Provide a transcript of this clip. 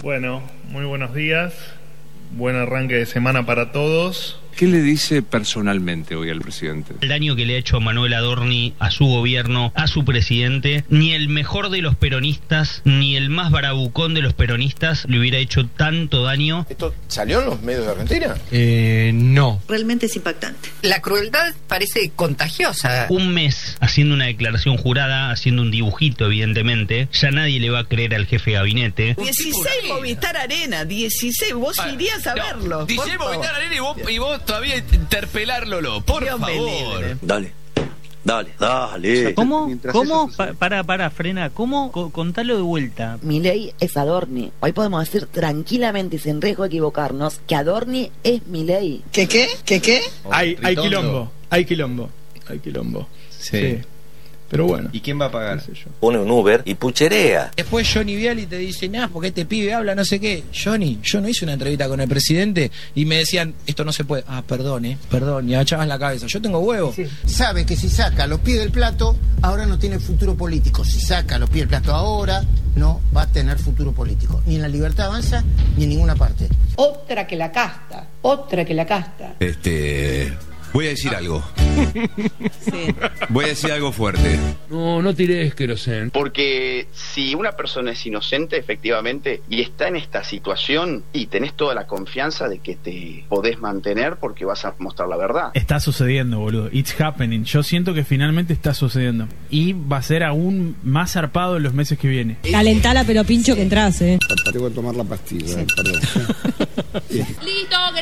Bueno, muy buenos días. Buen arranque de semana para todos. ¿Qué le dice personalmente hoy al presidente? El daño que le ha hecho Manuel Adorni a su gobierno, a su presidente, ni el mejor de los peronistas, ni el más barabucón de los peronistas le hubiera hecho tanto daño. ¿Esto salió en los medios de Argentina? No. Realmente es impactante. La crueldad parece contagiosa. Un mes haciendo una declaración jurada, haciendo un dibujito, evidentemente, ya nadie le va a creer al jefe de gabinete. 16 Movistar Arena, 16, vos irías a verlo. 16 Movistar Arena y vos todavía interpelarlo, por Dios favor. Dale. ¿Cómo? Frena. ¿Cómo? Contalo de vuelta. Milei es Adorni. Hoy podemos decir tranquilamente y sin riesgo de equivocarnos que Adorni es Milei. ¿Qué? Hay quilombo. Sí. Pero bueno. ¿Y quién va a pagar? Pone un Uber y pucherea. Después Johnny Viale te dice, porque este pibe habla no sé qué. Johnny, yo no hice una entrevista con el presidente y me decían, esto no se puede. Perdón, y agachaban la cabeza. Yo tengo huevo. Sí. Sabe que si saca los pies del plato, ahora no tiene futuro político. Si saca los pies del plato ahora, no va a tener futuro político. Ni en la Libertad Avanza, ni en ninguna parte. Otra que la casta. Voy a decir algo. Sí. Voy a decir algo fuerte. No tires querosén. Porque si una persona es inocente, efectivamente, y está en esta situación, y tenés toda la confianza de que te podés mantener porque vas a mostrar la verdad. Está sucediendo, boludo. It's happening. Yo siento que finalmente está sucediendo. Y va a ser aún más zarpado en los meses que vienen. Calentala, pero pincho que entras, Tengo que tomar la pastilla, sí. Perdón. Listo,